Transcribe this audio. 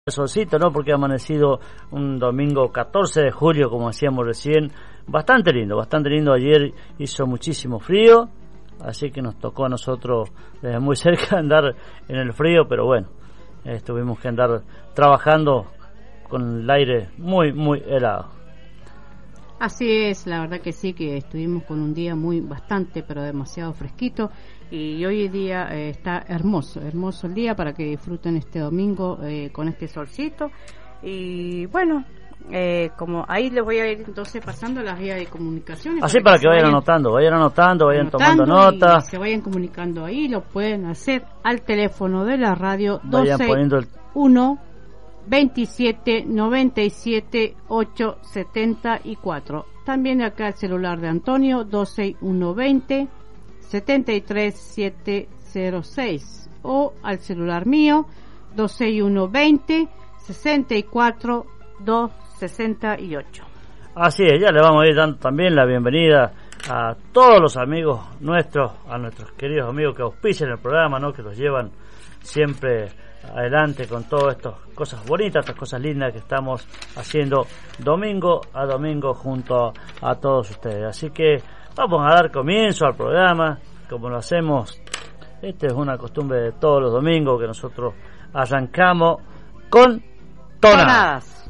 el solcito, ¿no? Porque ha amanecido un domingo 14 de julio, como decíamos recién, bastante lindo. Ayer hizo muchísimo frío, así que nos tocó a nosotros desde muy cerca andar en el frío, pero bueno, tuvimos que andar trabajando con el aire muy, muy helado. Así es, la verdad que sí, que estuvimos con un día bastante, pero demasiado fresquito. Y hoy en día está hermoso el día para que disfruten este domingo con este solcito. Y bueno, como ahí les voy a ir entonces pasando las vías de comunicaciones. Así para que vayan anotando, vayan tomando nota. Se vayan comunicando ahí, lo pueden hacer al teléfono de la radio 121 27 97 874. También acá el celular de Antonio 26120 73706 o al celular mío 26120 64 268. Así es, ya le vamos a ir dando también la bienvenida a todos los amigos nuestros, a nuestros queridos amigos que auspician el programa, ¿no? Que los llevan siempre adelante con todas estas cosas bonitas, estas cosas lindas que estamos haciendo domingo a domingo junto a todos ustedes. Así que vamos a dar comienzo al programa, como lo hacemos. Esta es una costumbre de todos los domingos que nosotros arrancamos con tonadas.